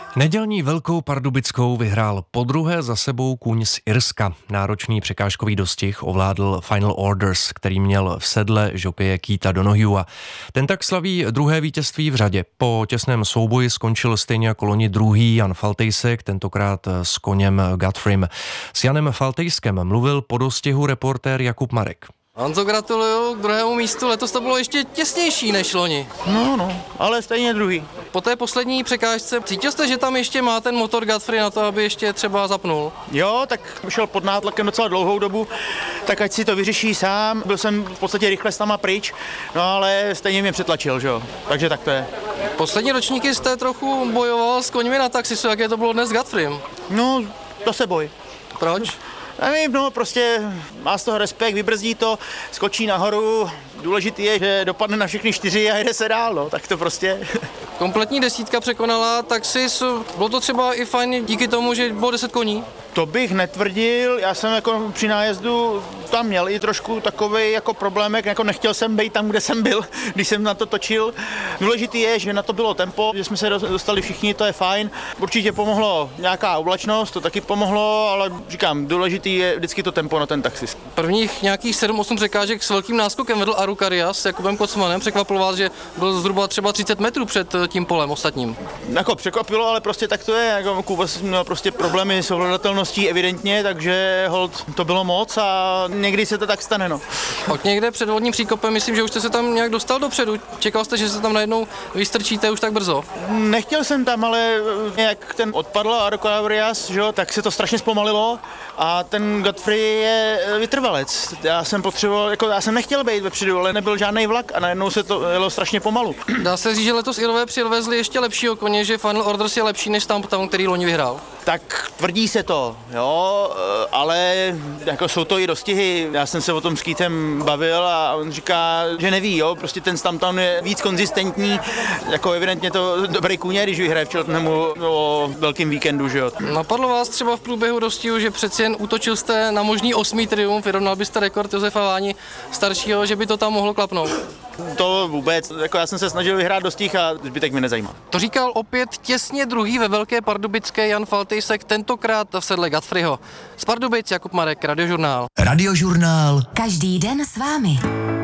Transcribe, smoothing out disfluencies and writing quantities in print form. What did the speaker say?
Nedělní Velkou Pardubickou vyhrál podruhé za sebou kůň z Irska. Náročný překážkový dostih ovládl Final Orders, který měl v sedle žokeje Keitha Donoghua. Ten tak slaví druhé vítězství v řadě. Po těsném souboji skončil stejně jako loni druhý Jan Faltejsek, tentokrát s koněm Godfreym. S Janem Faltejskem mluvil po dostihu reportér Jakub Marek. Honzo, gratuluju k druhému místu, letos to bylo ještě těsnější než loni. No, ale stejně druhý. Po té poslední překážce cítil jste, že tam ještě má ten motor Godfrey na to, aby ještě třeba zapnul? Jo, tak šel pod nátlakem docela dlouhou dobu, tak ať si to vyřeší sám. Byl jsem v podstatě rychle s náma pryč, no ale stejně mě přetlačil, že jo, takže tak to je. Poslední ročníky jste trochu bojoval s koňmi na taxisu, jaké to bylo dnes s Godfreym? No, to se boj. Proč? Nevím, no prostě má z toho respekt, vybrzdí to, skočí nahoru, důležitý je, že dopadne na všechny 4 a jede se dál, no, tak to prostě. Kompletní desítka překonala taxis, bylo to třeba i fajn díky tomu, že bylo 10 koní? To bych netvrdil, já jsem jako při nájezdu tam měl i trošku takovej jako problémek, jako nechtěl jsem být tam, kde jsem byl, když jsem na to točil. Důležitý je, že na to bylo tempo, že jsme se dostali všichni, to je fajn. Určitě pomohlo nějaká oblačnost, to taky pomohlo, ale říkám, důležitý je vždycky to tempo na ten taxis. Prvních nějakých 7-8 překážek s velkým náskokem vedl Arukarias s Jakubem Kocmanem. Překvapilo vás, že byl zhruba třeba 30 metrů před tím polem ostatním? Jako překvapilo, ale prostě tak to je, jako Kuba měl prostě problémy s ovladatelností evidentně, takže hold, to bylo moc a někdy se to tak stane, no. Od někde před vodním příkopem, myslím, že už jste se tam nějak dostal dopředu. Čekal jste, že se tam najednou vystrčíte už tak brzo? Nechtěl jsem tam, ale jak ten odpadl Arukarias, že jo, tak se to strašně zpomalilo a ten Godfrey je vytrvalec. Já jsem potřeboval, jako já jsem nechtěl být vepředu, ale nebyl žádný vlak a najednou se to jelo strašně pomalu. Dá se říct, že letos Irové přivezli ještě lepšího koně, že Final Orders je lepší než Stumptown, který loni vyhrál? Tak tvrdí se to, jo, ale jako jsou to i dostihy. Já jsem se o tom s Keithem bavil a on říká, že neví, jo, prostě ten Stumptown je víc konzistentní, jako evidentně to dobrý kůň, když vyhraje v Cheltenhamu o velkým víkendu, že jo. Napadlo vás třeba v průběhu dostihu, že přeci jen útočil jste na možný 8. triumf, vyrovnal byste rekord Josefa Váni staršího, že by to tam mohlo klapnout? To vůbec, jako já jsem se snažil vyhrát dostih a zbytek mi nezajímá. To říkal opět těsně druhý ve Velké Pardubické Jan Faltejsek, tentokrát v sedle Godfreyho. Z Pardubic Jakub Marek, Radiožurnál. Radiožurnál. Každý den s vámi.